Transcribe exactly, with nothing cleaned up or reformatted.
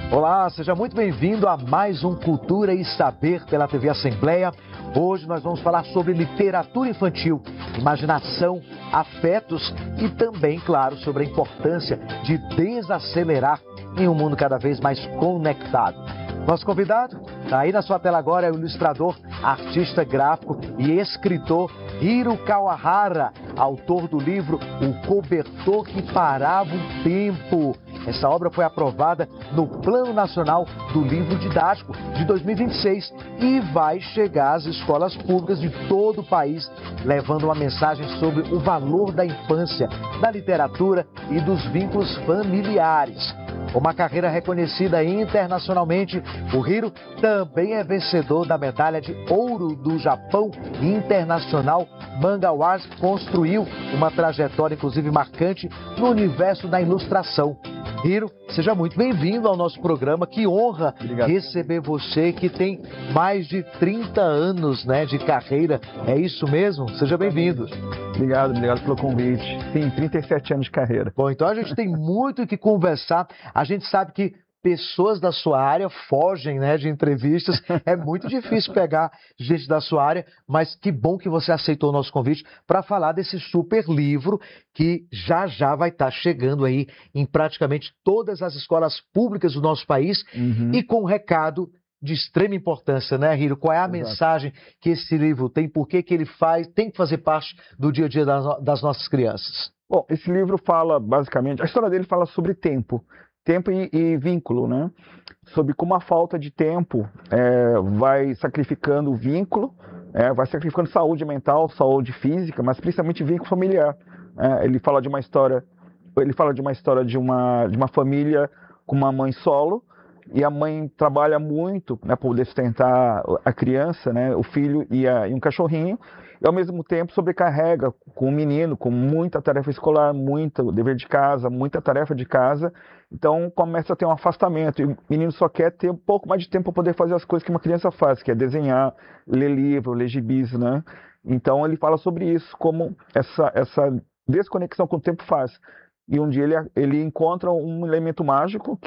Olá, seja muito bem-vindo a mais um Cultura e Saber pela T V Assembleia. Hoje nós vamos falar sobre literatura infantil, imaginação, afetos e também, claro, sobre a importância de desacelerar em um mundo cada vez mais conectado. Nosso convidado, tá aí na sua tela agora, é o ilustrador, artista gráfico e escritor Hiro Kawahara, autor do livro O Cobertor que Parava o Tempo. Essa obra foi aprovada no Plano Nacional do Livro Didático de dois mil e vinte e seis e vai chegar às escolas públicas de todo o país, levando uma mensagem sobre o valor da infância, da literatura e dos vínculos familiares. Com uma carreira reconhecida internacionalmente, o Hiro também é vencedor da medalha de ouro do Japão Internacional Manga Awards, que construiu uma trajetória, inclusive, marcante no universo da ilustração. Hiro, seja muito bem-vindo ao nosso programa. Que honra Obrigado. Receber você, que tem mais de trinta anos, né, de carreira. É isso mesmo? Seja bem-vindo. Obrigado, obrigado pelo convite. Sim, trinta e sete anos de carreira. Bom, então a gente tem muito o que conversar. A gente sabe que pessoas da sua área fogem, né, de entrevistas. É muito difícil pegar gente da sua área, mas que bom que você aceitou o nosso convite para falar desse super livro que já já vai estar chegando aí em praticamente todas as escolas públicas do nosso país, uhum. E com um recado de extrema importância, né, Hiro? Qual é a Exato. Mensagem que esse livro tem? Por que que ele faz, tem que fazer parte do dia a dia das, das nossas crianças? Bom, esse livro fala, basicamente, a história dele fala sobre tempo. Tempo e, e vínculo, né? Sobre como a falta de tempo é, vai sacrificando o vínculo, é, vai sacrificando saúde mental, saúde física, mas principalmente vínculo familiar. É, ele fala de uma história, ele fala de uma história de uma, de uma família com uma mãe solo, e a mãe trabalha muito, né, para poder sustentar a criança, né, o filho e, a, e um cachorrinho, e ao mesmo tempo sobrecarrega com o menino, com muita tarefa escolar, muito dever de casa, muita tarefa de casa. Então começa a ter um afastamento, e o menino só quer ter um pouco mais de tempo para poder fazer as coisas que uma criança faz, que é desenhar, ler livro, ler gibis, né? Então ele fala sobre isso, como essa, essa desconexão com o tempo faz. E um dia ele, ele encontra um elemento mágico,